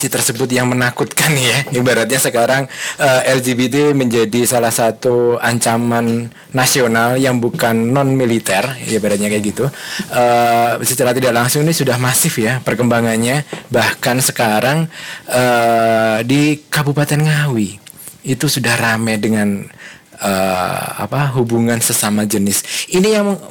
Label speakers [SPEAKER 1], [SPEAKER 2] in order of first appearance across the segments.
[SPEAKER 1] tersebut yang menakutkan ya. Ibaratnya sekarang LGBT menjadi salah satu ancaman nasional yang bukan non militer, ibaratnya kayak gitu. Secara tidak langsung ini sudah masif ya perkembangannya. Bahkan sekarang di Kabupaten Ngawi itu sudah ramai dengan hubungan sesama jenis. Ini yang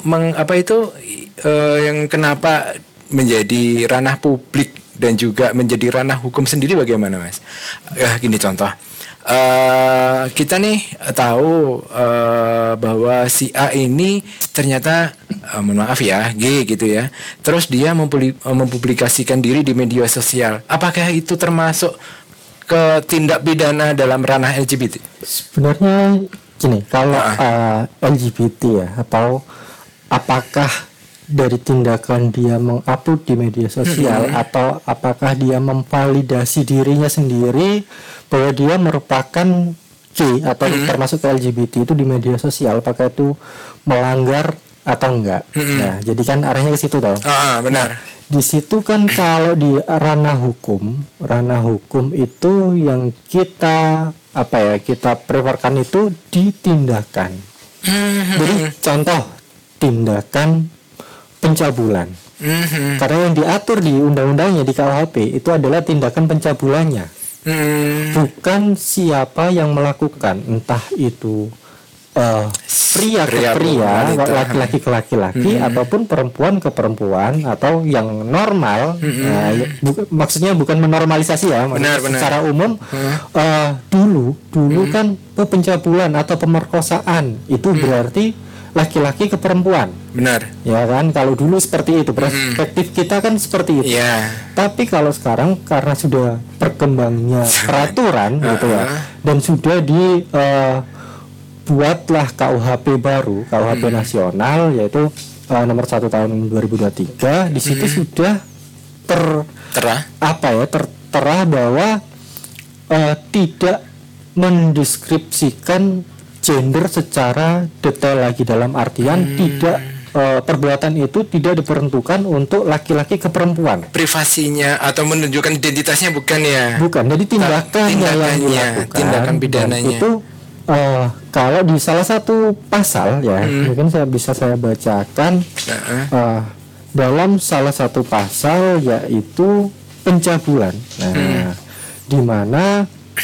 [SPEAKER 1] yang kenapa menjadi ranah publik dan juga menjadi ranah hukum sendiri bagaimana Mas? Gini contoh, kita nih tahu bahwa si A ini ternyata mohon maaf ya G gitu ya. Terus dia mempublikasikan diri di media sosial. Apakah itu termasuk ke tindak pidana dalam ranah LGBT?
[SPEAKER 2] Sebenarnya gini, kalau LGBT ya, atau apakah dari tindakan dia mengupload di media sosial atau apakah dia memvalidasi dirinya sendiri bahwa dia merupakan G atau termasuk LGBT itu di media sosial, apakah itu melanggar atau enggak? Nah, jadi kan arahnya ke situ toh.
[SPEAKER 1] Benar.
[SPEAKER 2] Di situ kan kalau di ranah hukum itu yang kita preferkan itu ditindakan. Jadi contoh tindakan pencabulan. Karena yang diatur di undang-undangnya di KUHP itu adalah tindakan pencabulannya. Bukan siapa yang melakukan, entah itu pria ke pria, laki-laki ke laki-laki, ataupun perempuan ke perempuan, atau yang normal. Maksudnya bukan menormalisasi ya,
[SPEAKER 1] benar.
[SPEAKER 2] Secara umum dulu kan pencabulan atau pemerkosaan itu berarti laki-laki ke perempuan.
[SPEAKER 1] Benar.
[SPEAKER 2] Ya kan, kalau dulu seperti itu, perspektif kita kan seperti itu. Tapi kalau sekarang karena sudah berkembangnya peraturan gitu ya, dan sudah dibuatlah KUHP baru, KUHP nasional yaitu nomor 1 tahun 2023, di situ sudah tertera bahwa tidak mendeskripsikan gender secara detail lagi, dalam artian tidak perbuatan itu tidak diperuntukkan untuk laki-laki ke perempuan.
[SPEAKER 1] Privasinya atau menunjukkan identitasnya bukan ya?
[SPEAKER 2] Bukan, jadi tindakannya yang dilakukan,
[SPEAKER 1] tindakan pidananya
[SPEAKER 2] itu kalau di salah satu pasal ya, mungkin saya bacakan dalam salah satu pasal yaitu pencabulan. Di mana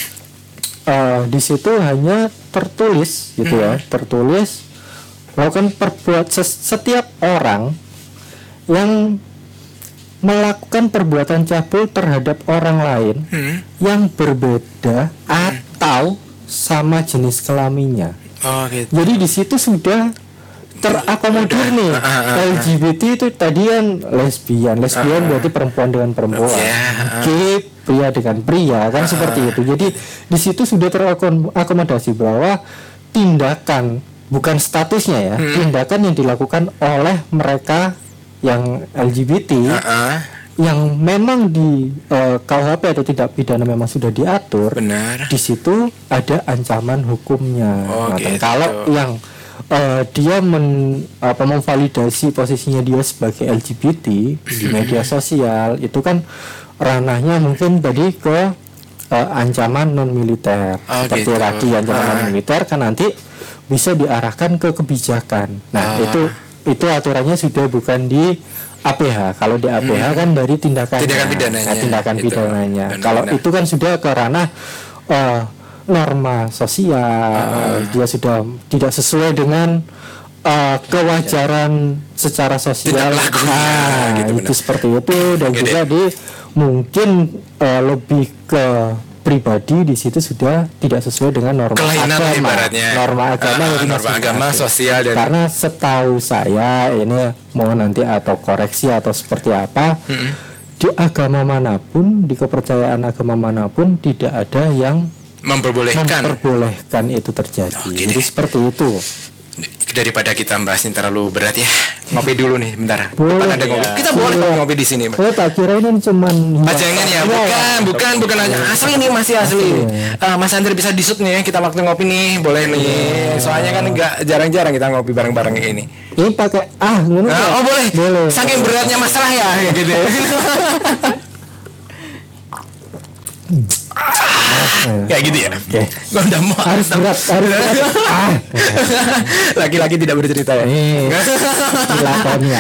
[SPEAKER 2] di situ hanya tertulis gitu ya, tertulis melakukan setiap orang yang melakukan perbuatan cabul terhadap orang lain yang berbeda atau sama jenis kelaminnya.
[SPEAKER 1] Gitu.
[SPEAKER 2] Jadi di situ sudah terakomodir nih. LGBT itu tadi yang lesbian berarti perempuan dengan perempuan, gay pria dengan pria kan, seperti itu. Jadi di situ sudah terakomodasi bahwa tindakan, bukan statusnya ya, tindakan yang dilakukan oleh mereka yang LGBT yang memang di KUHP atau tindak pidana memang sudah diatur.
[SPEAKER 1] Benar.
[SPEAKER 2] Di situ ada ancaman hukumnya.
[SPEAKER 1] Gitu.
[SPEAKER 2] Kalau yang dia memvalidasi posisinya dia sebagai LGBT di media sosial, itu kan ranahnya mungkin tadi ke ancaman non militer, seperti
[SPEAKER 1] gitu.
[SPEAKER 2] tadi ancaman non militer kan nanti bisa diarahkan ke kebijakan. Nah itu aturannya sudah bukan di APH. Kalau di APH kan dari tindakan pidananya. Kalau itu kan sudah ke ranah norma sosial, dia sudah tidak sesuai dengan kewajaran secara sosial. Itu seperti itu, dan juga mungkin lebih ke pribadi di situ sudah tidak sesuai dengan norma
[SPEAKER 1] agama sosial.
[SPEAKER 2] Karena setahu saya, ini mohon nanti atau koreksi atau seperti apa, di agama manapun, di kepercayaan agama manapun tidak ada yang memperbolehkan itu terjadi. Jadi seperti itu.
[SPEAKER 1] Daripada kita bahas ini terlalu berat ya, ngopi dulu nih bentar.
[SPEAKER 2] Boleh,
[SPEAKER 1] kita boleh ngopi di sini.
[SPEAKER 2] Tak kira ini cuman
[SPEAKER 1] pajangan ya, bukan hanya asli nih, masih asli. Mas Andre bisa disut nih, kita waktu ngopi nih, boleh nih. Soalnya kan nggak jarang-jarang kita ngopi bareng-bareng kayak ini.
[SPEAKER 2] Ini pakai
[SPEAKER 1] boleh. Saking beratnya masalah ya, gitu. Kayak gitu ya.
[SPEAKER 2] Oke.
[SPEAKER 1] Gua udah mau
[SPEAKER 2] Harus berat.
[SPEAKER 1] laki-laki tidak bercerita ya.
[SPEAKER 2] Dilakonnya.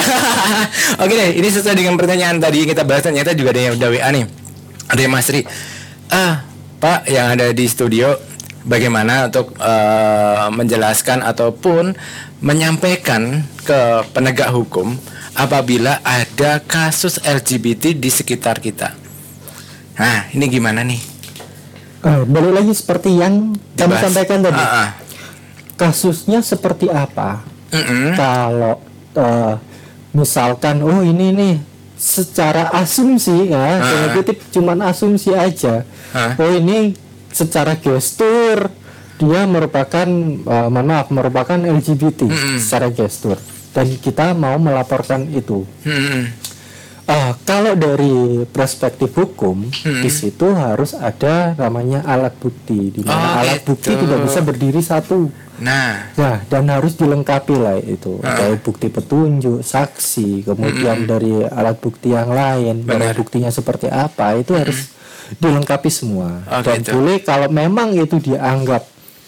[SPEAKER 1] Oke deh, ini sesuai dengan pertanyaan tadi yang kita bahas, ternyata juga ada yang udah WA nih. Ada yang Mas Ri. Pak yang ada di studio, bagaimana untuk menjelaskan ataupun menyampaikan ke penegak hukum apabila ada kasus LGBT di sekitar kita. Nah, ini gimana nih?
[SPEAKER 2] Balik lagi seperti yang kami sampaikan tadi. Kasusnya seperti apa? Kalau misalkan, ini nih secara asumsi ya, kutip cuman asumsi aja. Ini secara gestur dia merupakan merupakan LGBT secara gestur, dan kita mau melaporkan itu. Kalau dari perspektif hukum, di situ harus ada namanya alat bukti, di mana alat bukti tidak bisa berdiri satu. Nah, dan harus dilengkapi lah itu. Ada bukti petunjuk, saksi, kemudian dari alat bukti yang lain, barang buktinya seperti apa, itu harus dilengkapi semua. Dan boleh kalau memang itu dianggap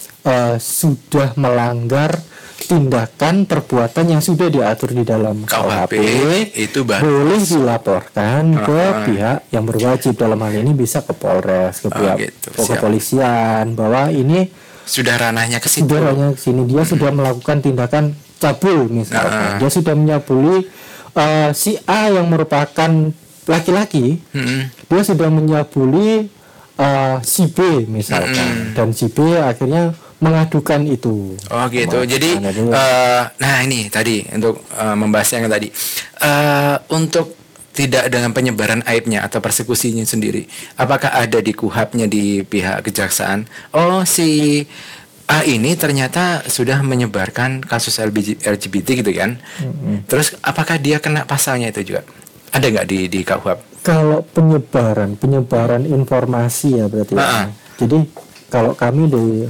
[SPEAKER 2] sudah melanggar tindakan perbuatan yang sudah diatur di dalam KUHP,
[SPEAKER 1] itu
[SPEAKER 2] boleh dilaporkan ke pihak yang berwajib. Dalam hal ini bisa ke Polres, ke pihak kepolisian, bahwa ini
[SPEAKER 1] sudah ranahnya ke situ.
[SPEAKER 2] Sudah ranahnya ke sini, dia sudah melakukan tindakan cabul misalkan. Dia sudah menyabuli si A yang merupakan laki-laki, dia sudah menyabuli si B misalkan, dan si B akhirnya mengadukan itu.
[SPEAKER 1] Oh gitu. Jadi nah ini tadi untuk membahasnya yang tadi untuk tidak dengan penyebaran aibnya atau persekusinya sendiri, apakah ada di KUHP-nya di pihak kejaksaan? Oh, si A ini ternyata sudah menyebarkan kasus LGBT gitu kan? Terus apakah dia kena pasalnya itu juga? Ada nggak di KUHP?
[SPEAKER 2] Kalau penyebaran informasi ya berarti. Jadi kalau kami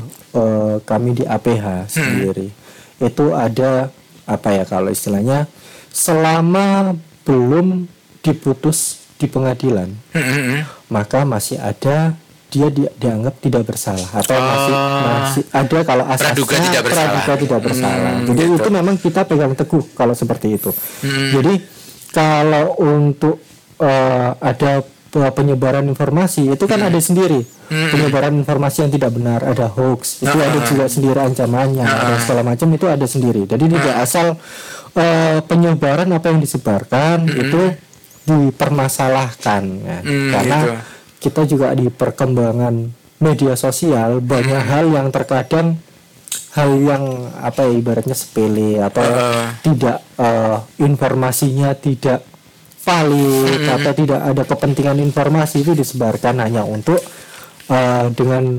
[SPEAKER 2] di APH sendiri itu ada kalau istilahnya selama belum diputus di pengadilan, maka masih ada dia dianggap tidak bersalah, atau masih ada kalau asasnya praduga tidak bersalah. Jadi gitu. Itu memang kita pegang teguh kalau seperti itu. Jadi kalau untuk ada penyebaran informasi itu kan ada sendiri. Penyebaran informasi yang tidak benar, ada hoax, itu ada juga sendiri ancamannya, ada segala macam, itu ada sendiri. Jadi tidak asal penyebaran apa yang disebarkan itu dipermasalahkan ya. Karena gitu. Kita juga di perkembangan media sosial banyak hal yang terkadang hal yang ibaratnya sepele atau tidak informasinya tidak valid atau tidak ada kepentingan informasi, itu disebarkan hanya untuk dengan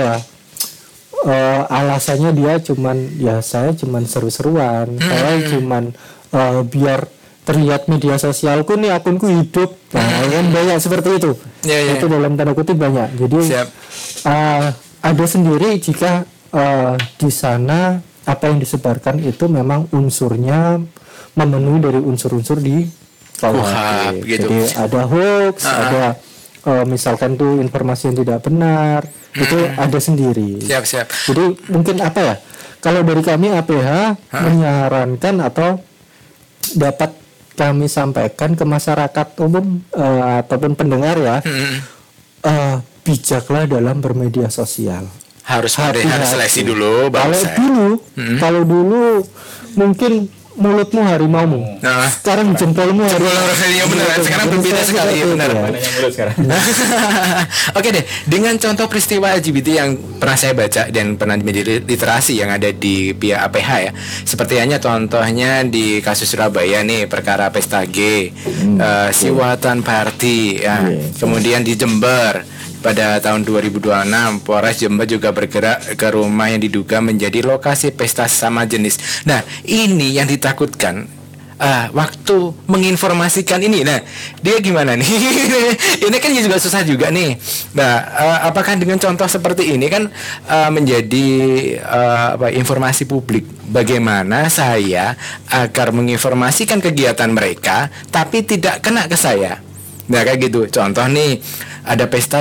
[SPEAKER 2] alasannya dia saya cuman seru-seruan, saya cuman biar terlihat media sosialku nih, akunku hidup. Kan banyak seperti itu. Itu dalam tanda kutip banyak. Jadi ada sendiri jika di sana apa yang disebarkan itu memang unsurnya memenuhi dari unsur-unsur di KUHP gitu. Jadi ada hoax, ada misalkan tuh informasi yang tidak benar, itu ada sendiri.
[SPEAKER 1] Siap.
[SPEAKER 2] Jadi mungkin kalau dari kami APH menyarankan atau dapat kami sampaikan ke masyarakat umum ataupun pendengar ya, bijaklah dalam bermedia sosial.
[SPEAKER 1] Harus seleksi dulu.
[SPEAKER 2] Kalau dulu mungkin mulutmu harimaumu, sekarang jempolmu harimau.
[SPEAKER 1] Benar. Sekarang berbeda sekali ya, benar. Oke deh, dengan contoh peristiwa LGBT yang pernah saya baca dan pernah di media literasi yang ada di pihak APH ya, seperti contohnya di kasus Surabaya nih, perkara pesta G, Siwatan Party ya. Kemudian di Jember pada tahun 2026, Polres Jember juga bergerak ke rumah yang diduga menjadi lokasi pesta sesama jenis. Nah, ini yang ditakutkan waktu menginformasikan ini. Nah, dia gimana nih? Ini kan juga susah juga nih. Nah, apakah dengan contoh seperti ini kan menjadi informasi publik? Bagaimana saya agar menginformasikan kegiatan mereka tapi tidak kena ke saya? Nah, kayak gitu. Contoh nih, ada pesta